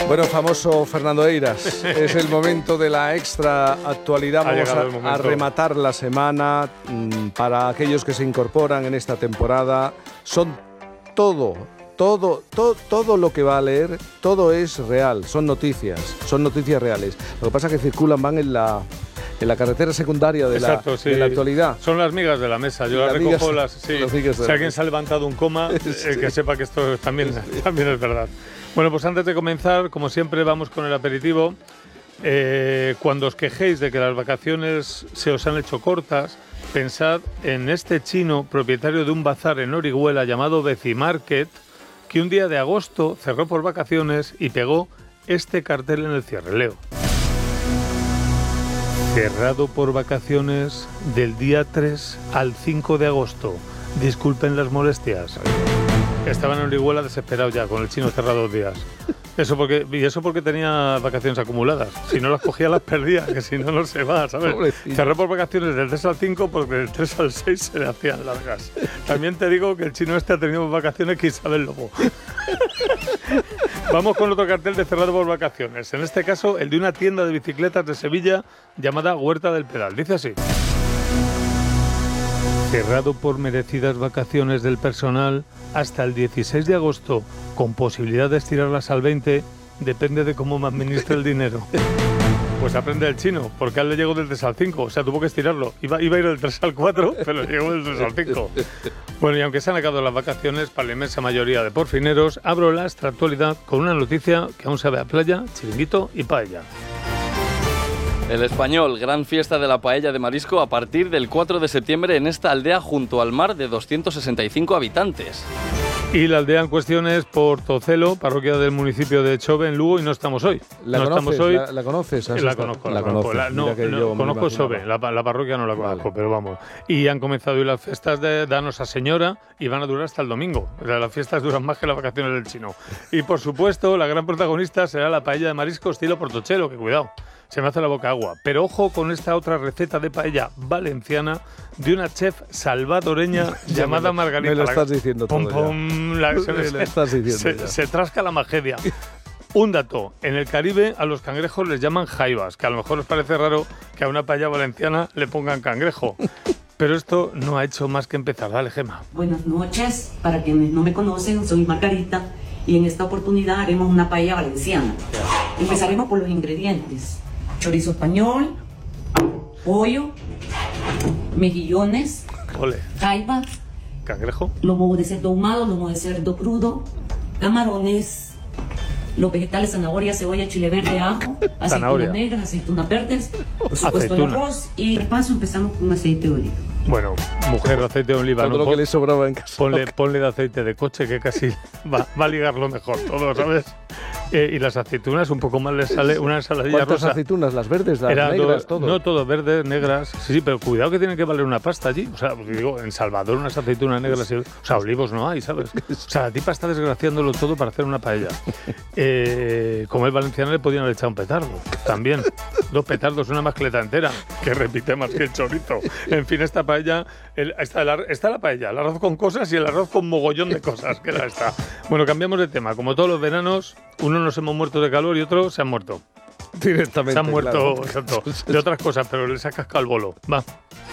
Bueno, famoso Fernando Eiras, es el momento de la extra actualidad. Vamos a rematar la semana para aquellos que se incorporan en esta temporada. Son todo lo que va a leer, todo es real, son noticias reales. Lo que pasa es que circulan, van en la carretera secundaria de la actualidad. Son las migas de la mesa, yo las recojo. Si alguien se ha levantado un coma, que sepa que esto también es verdad. Bueno, pues antes de comenzar, como siempre, vamos con el aperitivo. Cuando os quejéis de que las vacaciones se os han hecho cortas, pensad en este chino propietario de un bazar en Orihuela llamado Beci Market, que un día de agosto cerró por vacaciones y pegó este cartel en el cierre. Leo: cerrado por vacaciones del día 3 al 5 de agosto. Disculpen las molestias. Estaban en Orihuela desesperados ya, con el chino cerrado 2 días. Eso porque tenía vacaciones acumuladas. Si no las cogía, las perdía, que si no, no se va, ¿sabes? Pobrecito. Cerró por vacaciones del 3 al 5 porque del 3 al 6 se le hacían largas. También te digo que el chino este ha tenido vacaciones que Isabel Lobo. Vamos con otro cartel de cerrado por vacaciones. En este caso, el de una tienda de bicicletas de Sevilla llamada Huerta del Pedal. Dice así: cerrado por merecidas vacaciones del personal hasta el 16 de agosto, con posibilidad de estirarlas al 20, depende de cómo me administre el dinero. Pues aprende el chino, porque a él le llegó del 3 al 5, o sea, tuvo que estirarlo. Iba a ir del 3 al 4, pero llegó del 3 al 5. Bueno, y aunque se han acabado las vacaciones para la inmensa mayoría de porfineros, abro la extraactualidad con una noticia que aún sabe a playa, chiringuito y paella. El Español, gran fiesta de la paella de marisco a partir del 4 de septiembre en esta aldea junto al mar de 265 habitantes. Y la aldea en cuestión es Portocelo, parroquia del municipio de Chove, en Lugo, y no estamos hoy. ¿La conoces? La conozco. Conozco Chove, la parroquia no la conozco, vale. Pero vamos. Y han comenzado hoy las fiestas de Danos a Señora y van a durar hasta el domingo. O sea, las fiestas duran más que las vacaciones del chino. Y por supuesto, la gran protagonista será la paella de marisco estilo Portochelo, que cuidado, se me hace la boca agua. Pero ojo con esta otra receta de paella valenciana de una chef salvadoreña llamada Margarita. Me lo estás diciendo todo se trasca la magedia. Un dato: en el Caribe a los cangrejos les llaman jaivas, que a lo mejor os parece raro que a una paella valenciana le pongan cangrejo. Pero esto no ha hecho más que empezar. Dale, Gemma. Buenas noches. Para quienes no me conocen, soy Margarita y en esta oportunidad haremos una paella valenciana. Empezaremos por los ingredientes: chorizo español, pollo, mejillones, jaiba, cangrejo, lomo de cerdo ahumado, lomo de cerdo crudo, camarones, los vegetales, zanahoria, cebolla, chile verde, ajo, aceitunas negras, aceitunas verdes, por supuesto el arroz, y de paso empezamos con aceite de oliva. Bueno, mujer, aceite de oliva. Todo lo que le sobraba en casa. Ponle de aceite de coche, que casi va a ligarlo mejor todo, ¿sabes? Y las aceitunas, un poco más le sale una ensaladilla rosa. ¿Cuántas aceitunas? ¿Las verdes, las negras, todo? No, todo, verdes, negras. Sí, pero cuidado que tienen que valer una pasta allí. O sea, digo, en Salvador unas aceitunas negras, o sea, olivos no hay, ¿sabes? O sea, la tipa está desgraciándolo todo para hacer una paella. Como es valenciano, le podían haber echado un petardo. También. 2 petardos, una mascleta entera, que repite más que el chorizo. En fin, esta paella, está la paella, el arroz con cosas y el arroz con mogollón de cosas, que está. Bueno, cambiamos de tema. Como todos los veranos, uno nos hemos muerto de calor y otros se han muerto. Directamente. Se han muerto, claro. Exacto, de otras cosas, pero les ha cascado el bolo. Va.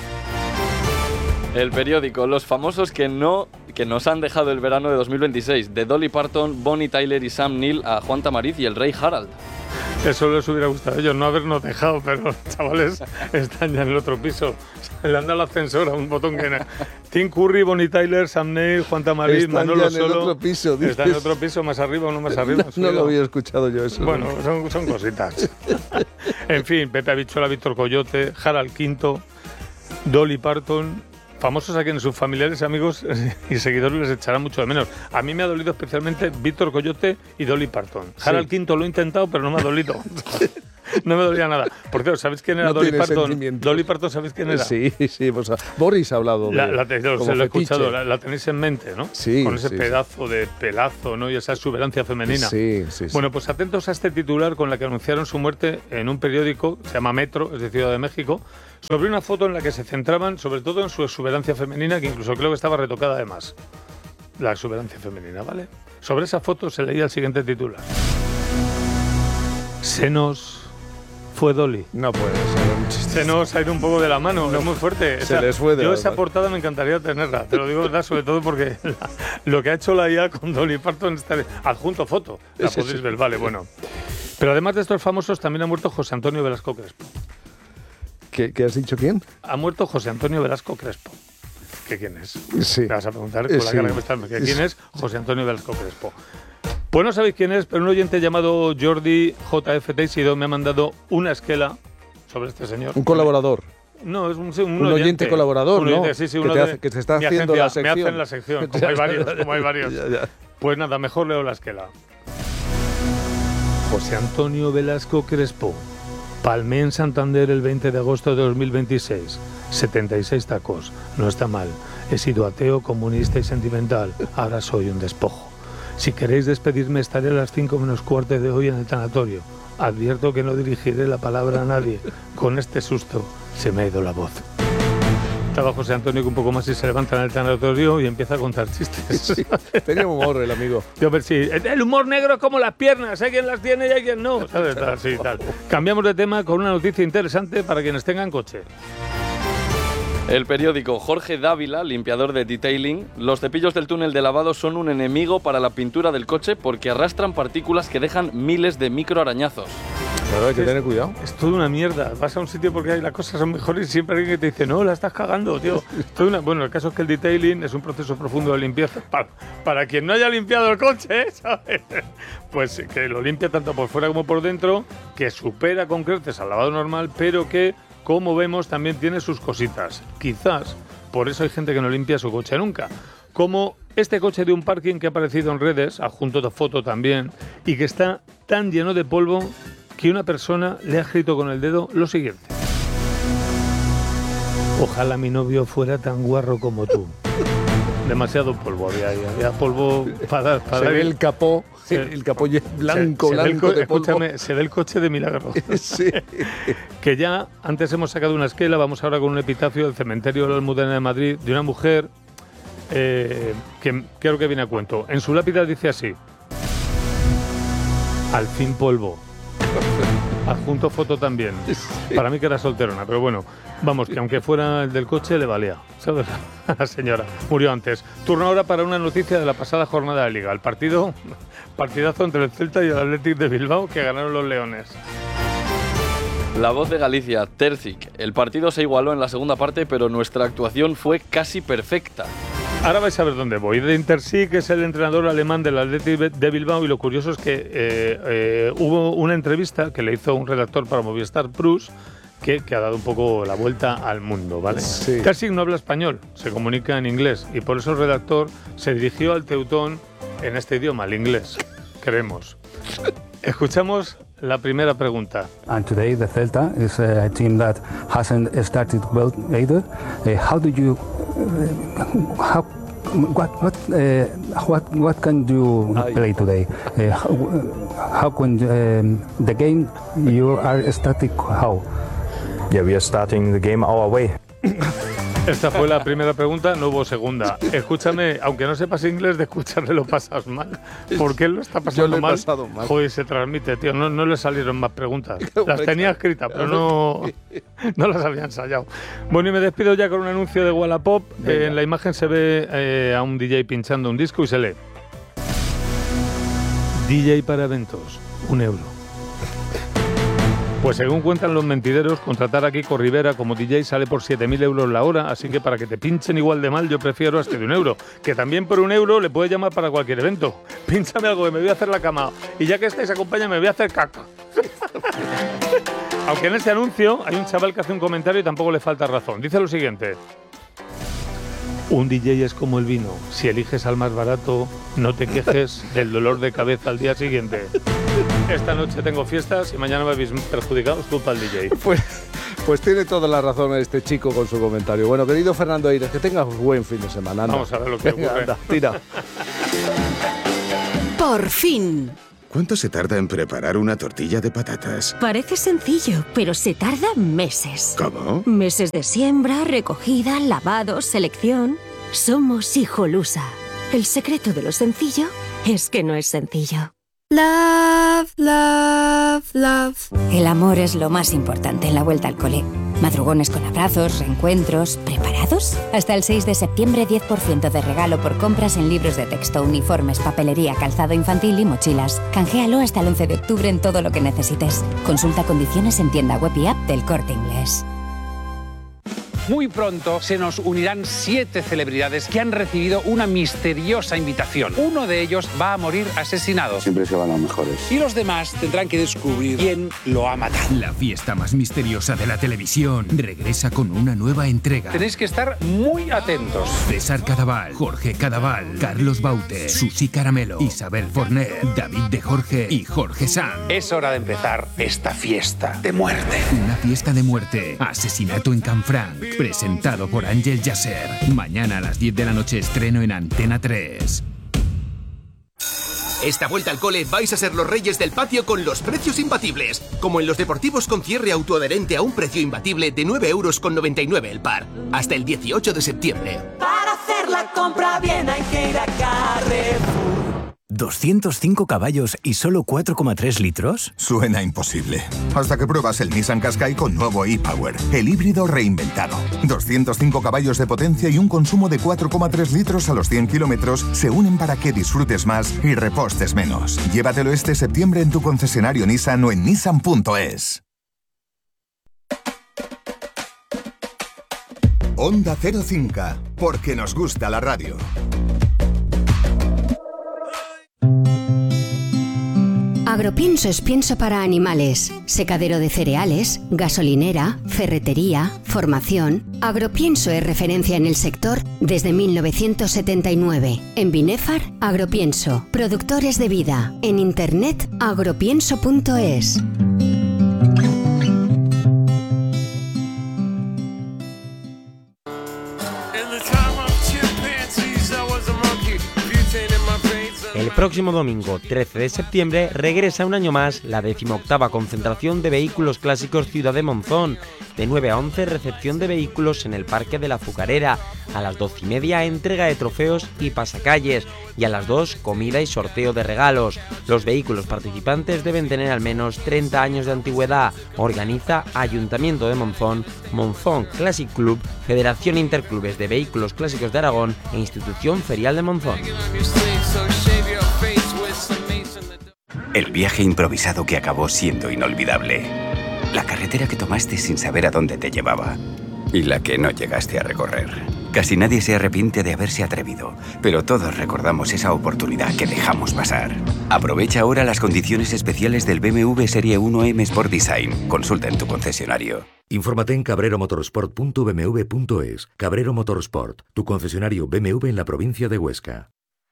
El periódico, los famosos que nos han dejado el verano de 2026, de Dolly Parton, Bonnie Tyler y Sam Neill a Juan Tamariz y el rey Harald. Eso les hubiera gustado a ellos, no habernos dejado, pero los chavales están ya en el otro piso. Le han dado el ascensor a un botón que... Tim Curry, Bonnie Tyler, Sam Neill, Juan Tamariz, Manolo Solo... Están en el otro piso, dices. Están en otro piso, más arriba o no más arriba. No lo había escuchado yo eso. Bueno, son cositas. En fin, Pepe Habichuela, Víctor Coyote, Harald V, Dolly Parton... famosos a quienes sus familiares, amigos y seguidores les echarán mucho de menos. A mí me ha dolido especialmente Víctor Coyote y Dolly Parton. Harald V lo he intentado, pero no me ha dolido. No me dolía nada. Por cierto, ¿sabéis quién era Dolly Parton? Dolly Parton, ¿sabéis quién era? Sí, pues Boris ha hablado de se lo he escuchado, la tenéis en mente, ¿no? Sí. Con ese pedazo de pelazo, ¿no? Y esa exuberancia femenina. Sí. Bueno, pues atentos a este titular con la que anunciaron su muerte en un periódico, se llama Metro, es de Ciudad de México, sobre una foto en la que se centraban sobre todo en su exuberancia femenina, que incluso creo que estaba retocada además. La exuberancia femenina, ¿vale? Sobre esa foto se leía el siguiente titular: Se nos fue Dolly. No puede ser un chiste. Se nos ha ido un poco de la mano, no, es muy fuerte. Se les fue de yo la esa mano. portada me encantaría tenerla, te lo digo verdad, sobre todo porque lo que ha hecho la IA con Dolly Parton está adjunto foto, la podéis ver, vale, bueno. Pero además de estos famosos también ha muerto José Antonio Velasco Crespo. ¿Qué has dicho quién? Ha muerto José Antonio Velasco Crespo. ¿Qué quién es? Sí. Me vas a preguntar con la cara que me estás... ¿Quién es José Antonio Velasco Crespo? Pues no sabéis quién es, pero un oyente llamado Jordi JF Teixido me ha mandado una esquela sobre este señor. Un colaborador. No, es un oyente colaborador, un oyente, ¿no? Sí, que te está haciendo la sección. Me hacen la sección, como hay varios. Ya. Pues nada, mejor leo la esquela. José Antonio Velasco Crespo. Palmé en Santander el 20 de agosto de 2026. 76 tacos. No está mal. He sido ateo, comunista y sentimental. Ahora soy un despojo. Si queréis despedirme, estaré a las 5 menos cuarto de hoy en el tanatorio. Advierto que no dirigiré la palabra a nadie. Con este susto se me ha ido la voz. Estaba José Antonio que un poco más y se levanta en el tanatorio y empieza a contar chistes. Sí, tenía humor el amigo. Yo, pero sí, el humor negro es como las piernas, hay quien las tiene y hay quien no. ¿Sabes? Sí, tal. Cambiamos de tema con una noticia interesante para quienes tengan coche. El periódico Jorge Dávila, limpiador de detailing, los cepillos del túnel de lavado son un enemigo para la pintura del coche porque arrastran partículas que dejan miles de microarañazos. Claro, hay que tener cuidado. Es toda una mierda. Vas a un sitio porque ahí las cosas son mejores y siempre hay alguien que te dice, no, la estás cagando, tío. Bueno, el caso es que el detailing es un proceso profundo de limpieza. Para quien no haya limpiado el coche, ¿sabes? Pues que lo limpia tanto por fuera como por dentro, que supera con creces al lavado normal, pero que, como vemos, también tiene sus cositas. Quizás por eso hay gente que no limpia su coche nunca. Como este coche de un parking que ha aparecido en redes, adjunto de foto también, y que está tan lleno de polvo que una persona le ha escrito con el dedo lo siguiente. Ojalá mi novio fuera tan guarro como tú. Demasiado polvo había ahí, había polvo para se ve el capó, el capó blanco de polvo. Escúchame, se ve el coche de milagro. Sí. Que ya antes hemos sacado una esquela, vamos ahora con un epitafio del cementerio de la Almudena de Madrid de una mujer que creo que viene a cuento. En su lápida dice así: al fin polvo. Adjunto foto también. Sí. Para mí que era solterona, pero bueno, vamos, que aunque fuera el del coche le valía, ¿sabes? La señora murió antes. Turno ahora para una noticia de la pasada jornada de Liga. El partidazo entre el Celta y el Athletic de Bilbao, que ganaron los Leones. La Voz de Galicia, Terzic. El partido se igualó en la segunda parte, pero nuestra actuación fue casi perfecta. Ahora vais a ver dónde voy. De Intersic es el entrenador alemán del Athletic de Bilbao y lo curioso es que hubo una entrevista que le hizo un redactor para Movistar Plus que ha dado un poco la vuelta al mundo, ¿vale? Sí. Terzic no habla español, se comunica en inglés y por eso el redactor se dirigió al teutón en este idioma, el inglés. Creemos. Escuchamos la primera pregunta. And today the Celta is a team that hasn't started well either. How do you what can you play today? How can the game you are starting how? Yeah, we are starting the game our way. Esta fue la primera pregunta, no hubo segunda. Escúchame, aunque no sepas inglés, de escucharle lo pasas mal. ¿Por qué él lo está pasando mal? Joder, se transmite, tío. No le salieron más preguntas. Las tenía escritas, pero no las había ensayado. Bueno, y me despido ya con un anuncio de Wallapop. En la imagen se ve a un DJ pinchando un disco y se lee: DJ para eventos, €1. Pues según cuentan los mentideros, contratar a Kiko Rivera como DJ sale por 7.000 euros la hora, así que para que te pinchen igual de mal yo prefiero a este de €1, que también por €1 le puedes llamar para cualquier evento. Pínchame algo que me voy a hacer la cama y ya que estáis acompaña me voy a hacer caca. Aunque en ese anuncio hay un chaval que hace un comentario y tampoco le falta razón. Dice lo siguiente: un DJ es como el vino, si eliges al más barato, no te quejes del dolor de cabeza al día siguiente. Esta noche tengo fiestas y mañana me habéis perjudicado, es culpa del DJ. Pues tiene toda la razón este chico con su comentario. Bueno, querido Fernando Eires, que tengas buen fin de semana. Anda. Vamos a ver lo que ocurre. Anda, tira. Por fin. ¿Cuánto se tarda en preparar una tortilla de patatas? Parece sencillo, pero se tarda meses. ¿Cómo? Meses de siembra, recogida, lavado, selección. Somos Hijolusa. El secreto de lo sencillo es que no es sencillo. Love, love. El amor es lo más importante en la vuelta al cole. Madrugones con abrazos, reencuentros... ¿Preparados? Hasta el 6 de septiembre, 10% de regalo por compras en libros de texto, uniformes, papelería, calzado infantil y mochilas. Canjealo hasta el 11 de octubre en todo lo que necesites. Consulta condiciones en tienda web y app del Corte Inglés. Muy pronto se nos unirán 7 celebridades que han recibido una misteriosa invitación. Uno de ellos va a morir asesinado. Siempre se van los mejores. Y los demás tendrán que descubrir quién lo ha matado. La fiesta más misteriosa de la televisión regresa con una nueva entrega. Tenéis que estar muy atentos. César Cadaval, Jorge Cadaval, Carlos Baute, Susi Caramelo, Isabel Forner, David de Jorge y Jorge Sanz. Es hora de empezar esta fiesta de muerte. Una fiesta de muerte. Asesinato en Canfranc. Presentado por Ángel Yasser. Mañana a las 10 de la noche estreno en Antena 3. Esta vuelta al cole vais a ser los reyes del patio con los precios imbatibles. Como en los deportivos con cierre autoadherente a un precio imbatible de 9,99 € el par. Hasta el 18 de septiembre. Para hacer la compra bien hay que ir a Carrefour. 205 caballos y solo 4,3 litros. Suena imposible. Hasta que pruebas el Nissan Qashqai con nuevo e-Power, el híbrido reinventado. 205 caballos de potencia y un consumo de 4,3 litros a los 100 kilómetros se unen para que disfrutes más y repostes menos. Llévatelo este septiembre en tu concesionario Nissan o en nissan.es. Onda 05, porque nos gusta la radio. Agropienso es pienso para animales, secadero de cereales, gasolinera, ferretería, formación. Agropienso es referencia en el sector desde 1979. En Binefar, Agropienso, productores de vida. En internet, agropienso.es. El próximo domingo, 13 de septiembre, regresa un año más la 18ª concentración de vehículos clásicos Ciudad de Monzón. De 9 a 11, recepción de vehículos en el Parque de la Azucarera. A las 12:30, entrega de trofeos y pasacalles. Y a las 2, comida y sorteo de regalos. Los vehículos participantes deben tener al menos 30 años de antigüedad. Organiza Ayuntamiento de Monzón, Monzón Classic Club, Federación Interclubes de Vehículos Clásicos de Aragón e Institución Ferial de Monzón. El viaje improvisado que acabó siendo inolvidable. La carretera que tomaste sin saber a dónde te llevaba. Y la que no llegaste a recorrer. Casi nadie se arrepiente de haberse atrevido, pero todos recordamos esa oportunidad que dejamos pasar. Aprovecha ahora las condiciones especiales del BMW Serie 1 M Sport Design. Consulta en tu concesionario. Infórmate en cabreromotorsport.bmw.es. Cabrero Motorsport, tu concesionario BMW en la provincia de Huesca.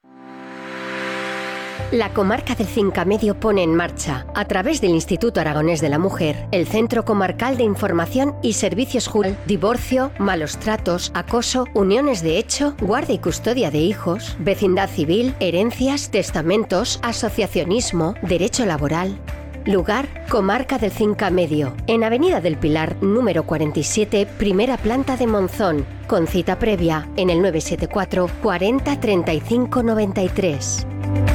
La comarca del Cinca Medio pone en marcha, a través del Instituto Aragonés de la Mujer, el Centro Comarcal de Información y Servicios Jurídicos, divorcio, malos tratos, acoso, uniones de hecho, guarda y custodia de hijos, vecindad civil, herencias, testamentos, asociacionismo, derecho laboral. Lugar, Comarca del Cinca Medio, en Avenida del Pilar, número 47, primera planta de Monzón, con cita previa en el 974 40 35 93.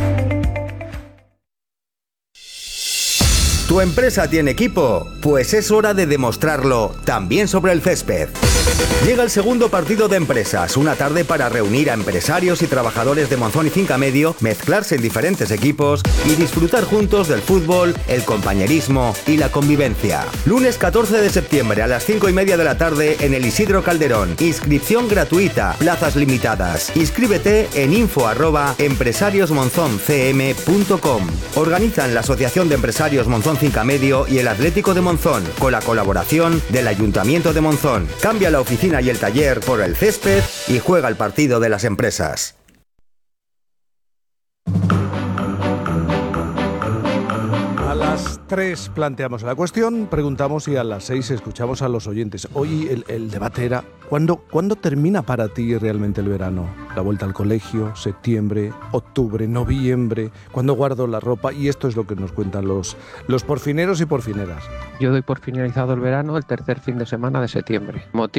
¿Tu empresa tiene equipo? Pues es hora de demostrarlo, también sobre el césped. Llega el segundo partido de empresas, una tarde para reunir a empresarios y trabajadores de Monzón y Cinca Medio, mezclarse en diferentes equipos y disfrutar juntos del fútbol, el compañerismo y la convivencia. Lunes 14 de septiembre a las 5:30 de la tarde en el Isidro Calderón. Inscripción gratuita, plazas limitadas. Inscríbete en info@empresariosmonzoncm.com. Organizan la Asociación de Empresarios Monzón Cinca Medio y el Atlético de Monzón, con la colaboración del Ayuntamiento de Monzón. Cambia la oficina y el taller por el césped y juega el partido de las empresas. A las 3 planteamos la cuestión, preguntamos y a las 6 escuchamos a los oyentes. Hoy el debate era, ¿cuándo termina para ti realmente el verano? La vuelta al colegio, septiembre, octubre, noviembre, ¿cuándo guardo la ropa? Y esto es lo que nos cuentan los porfineros y porfineras. Yo doy por finalizado el verano el tercer fin de semana de septiembre. Motivo